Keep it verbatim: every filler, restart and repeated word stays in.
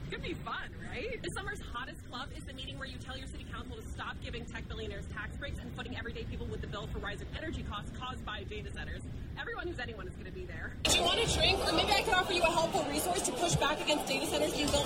It's gonna be fun, right? This summer's hottest club is the meeting where you tell your city council to stop giving tech billionaires tax breaks and putting everyday people with the bill for rising energy costs caused by data centers. Everyone who's anyone is gonna be there. Do you want a drink? Or maybe I could offer you a helpful resource to push back against data centers being built